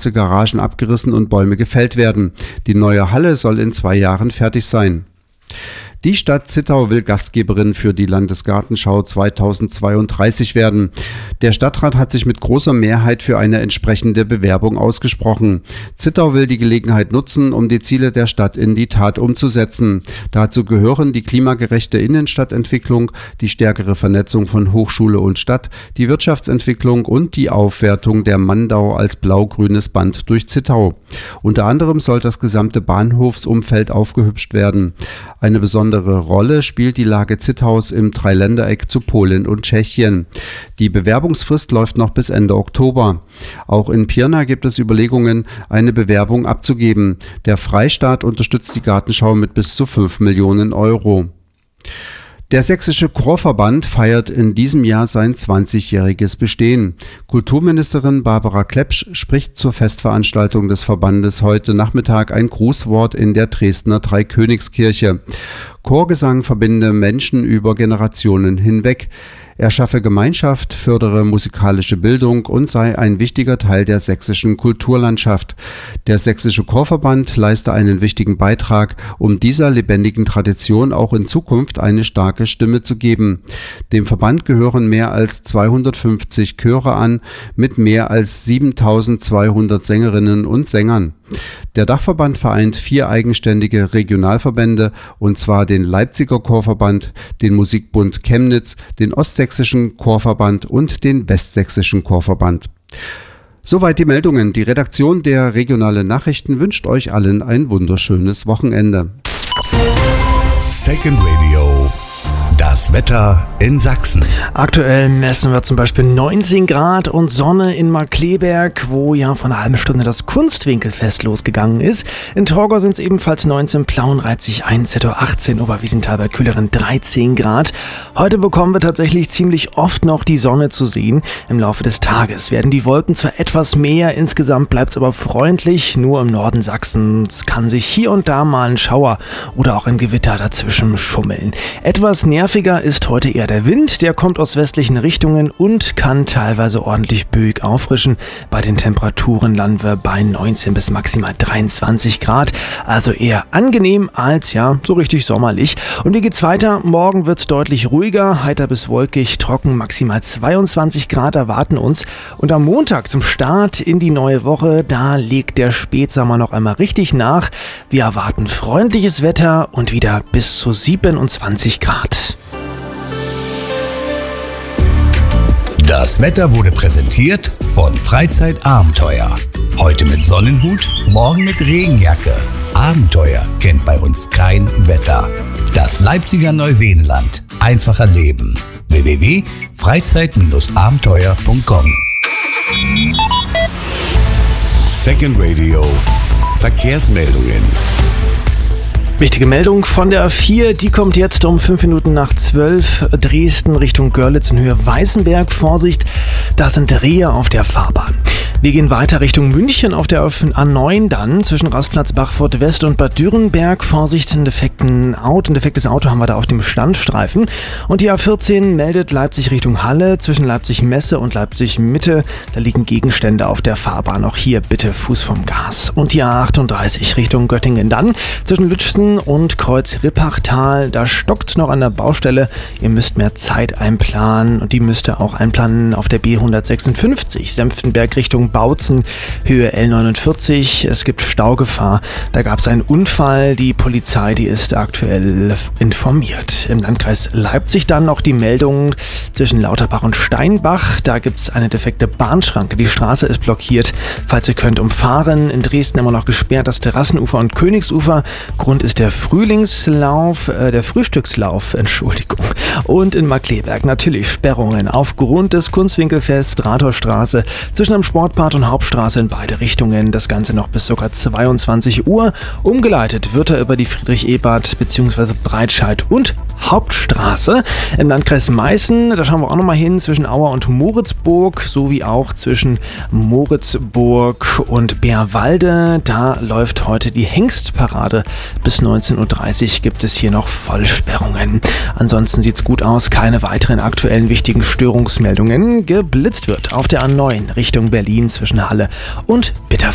Parkplätze, Garagen abgerissen und Bäume gefällt werden. Die neue Halle soll in 2 Jahren fertig sein. Die Stadt Zittau will Gastgeberin für die Landesgartenschau 2032 werden. Der Stadtrat hat sich mit großer Mehrheit für eine entsprechende Bewerbung ausgesprochen. Zittau will die Gelegenheit nutzen, um die Ziele der Stadt in die Tat umzusetzen. Dazu gehören die klimagerechte Innenstadtentwicklung, die stärkere Vernetzung von Hochschule und Stadt, die Wirtschaftsentwicklung und die Aufwertung der Mandau als blau-grünes Band durch Zittau. Unter anderem soll das gesamte Bahnhofsumfeld aufgehübscht werden. Eine besondere Rolle spielt die Lage Zittaus im Dreiländereck zu Polen und Tschechien. Die Bewerbungsfrist läuft noch bis Ende Oktober. Auch in Pirna gibt es Überlegungen, eine Bewerbung abzugeben. Der Freistaat unterstützt die Gartenschau mit bis zu 5 Millionen Euro. Der Sächsische Chorverband feiert in diesem Jahr sein 20-jähriges Bestehen. Kulturministerin Barbara Klepsch spricht zur Festveranstaltung des Verbandes heute Nachmittag ein Grußwort in der Dresdner Dreikönigskirche. Chorgesang verbinde Menschen über Generationen hinweg. Er schaffe Gemeinschaft, fördere musikalische Bildung und sei ein wichtiger Teil der sächsischen Kulturlandschaft. Der Sächsische Chorverband leiste einen wichtigen Beitrag, um dieser lebendigen Tradition auch in Zukunft eine starke Stimme zu geben. Dem Verband gehören mehr als 250 Chöre an, mit mehr als 7200 Sängerinnen und Sängern. Der Dachverband vereint 4 eigenständige Regionalverbände, und zwar den Leipziger Chorverband, den Musikbund Chemnitz, den Ostsächsischen Chorverband und den Westsächsischen Chorverband. Soweit die Meldungen. Die Redaktion der Regionalen Nachrichten wünscht euch allen ein wunderschönes Wochenende. Second Radio. Das Wetter in Sachsen. Aktuell messen wir zum Beispiel 19 Grad und Sonne in Markkleeberg, wo ja vor einer halben Stunde das Kunstwinkelfest losgegangen ist. In Torgau sind es ebenfalls 19, Plauen reiht sich ein, Zettau 18, Oberwiesenthal bei kühleren 13 Grad. Heute bekommen wir tatsächlich ziemlich oft noch die Sonne zu sehen. Im Laufe des Tages werden die Wolken zwar etwas mehr, insgesamt bleibt es aber freundlich. Nur im Norden Sachsens kann sich hier und da mal ein Schauer oder auch ein Gewitter dazwischen schummeln. Etwas nerviger ist heute eher der Wind, der kommt aus westlichen Richtungen und kann teilweise ordentlich böig auffrischen. Bei den Temperaturen landen wir bei 19 bis maximal 23 Grad, also eher angenehm als ja so richtig sommerlich. Und wie geht's weiter? Morgen wird's deutlich ruhiger, heiter bis wolkig, trocken, maximal 22 Grad erwarten uns. Und am Montag zum Start in die neue Woche, da legt der Spätsommer noch einmal richtig nach. Wir erwarten freundliches Wetter und wieder bis zu 27 Grad. Das Wetter wurde präsentiert von Freizeitabenteuer. Heute mit Sonnenhut, morgen mit Regenjacke. Abenteuer kennt bei uns kein Wetter. Das Leipziger Neuseenland. Einfacher Leben. www.freizeit-abenteuer.com. Second Radio. Verkehrsmeldungen. Wichtige Meldung von der A4, die kommt jetzt um 5 Minuten nach 12. Dresden Richtung Görlitz in Höhe Weißenberg. Vorsicht, da sind Rehe auf der Fahrbahn. Wir gehen weiter Richtung München auf der A9 dann, zwischen Rastplatz Bachfurt West und Bad Dürrenberg. Vorsicht, ein defektes Auto haben wir da auf dem Standstreifen. Und die A14 meldet Leipzig Richtung Halle, zwischen Leipzig Messe und Leipzig Mitte. Da liegen Gegenstände auf der Fahrbahn, auch hier bitte Fuß vom Gas. Und die A38 Richtung Göttingen dann, zwischen Lützen und Kreuz-Rippachtal, da stockt noch an der Baustelle. Ihr müsst mehr Zeit einplanen und die müsst ihr auch einplanen auf der B156, Senftenberg Richtung Bautzen, Höhe L49. Es gibt Staugefahr. Da gab es einen Unfall. Die Polizei, die ist aktuell informiert. Im Landkreis Leipzig dann noch die Meldung zwischen Lauterbach und Steinbach. Da gibt es eine defekte Bahnschranke. Die Straße ist blockiert. Falls ihr könnt, umfahren. In Dresden immer noch gesperrt das Terrassenufer und Königsufer. Grund ist der Frühstückslauf, Entschuldigung. Und in Markkleeberg natürlich Sperrungen aufgrund des Kunstwinkelfest, Rathausstraße, zwischen dem Sportpark und Hauptstraße in beide Richtungen. Das Ganze noch bis sogar 22 Uhr. Umgeleitet wird er über die Friedrich-Ebert bzw. Breitscheid und Hauptstraße. Im Landkreis Meißen, da schauen wir auch nochmal hin, zwischen Auer und Moritzburg, sowie auch zwischen Moritzburg und Bärwalde. Da läuft heute die Hengstparade. Bis 19.30 Uhr gibt es hier noch Vollsperrungen. Ansonsten sieht's gut aus, keine weiteren aktuellen wichtigen Störungsmeldungen. Geblitzt wird auf der A9 Richtung Berlin zwischen Halle und Bitterfeld.